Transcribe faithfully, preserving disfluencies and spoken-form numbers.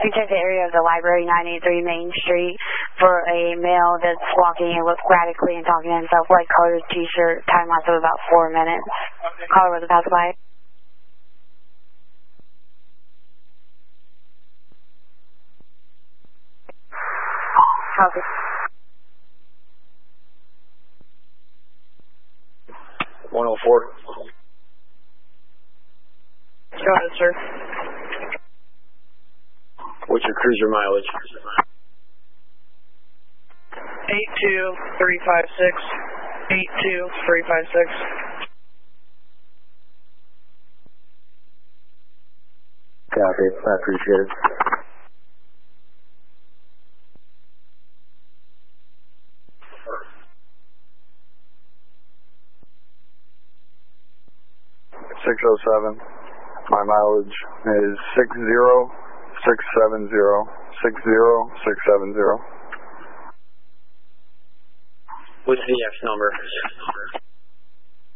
We checked the area of the library, nine eighty-three Main Street, for a male that's walking and looks radically and talking to himself, white collar t-shirt, time lapse of about four minutes. Caller was a passerby. Copy. one oh four. Go ahead, sir. What's your cruiser mileage? eight two three five six. eight two three five six. Copy. I appreciate it. six oh seven. My mileage is six zero six seven zero. six zero six seven zero. What's the X number?